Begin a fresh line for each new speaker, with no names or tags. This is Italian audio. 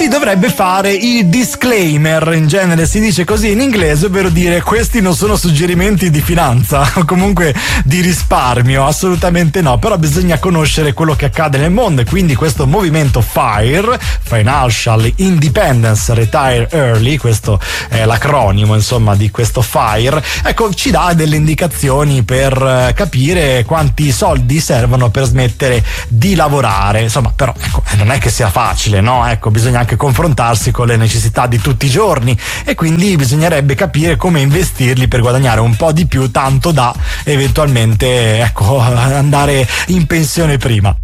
si dovrebbe fare il disclaimer, in genere si dice così in inglese, ovvero dire questi non sono suggerimenti di finanza o comunque di risparmio, assolutamente no, però bisogna conoscere quello che accade nel mondo e quindi questo movimento FIRE, Financial Independence Retire Early, questo è l'acronimo insomma di questo FIRE, ecco, ci dà delle indicazioni per capire quanti soldi servono per smettere di lavorare, insomma, però ecco, non è che sia facile, no? Ecco, bisogna anche confrontarsi con le necessità di tutti i giorni e quindi bisognerebbe capire come investirli per guadagnare un po' di più, tanto da eventualmente, ecco, andare in pensione prima.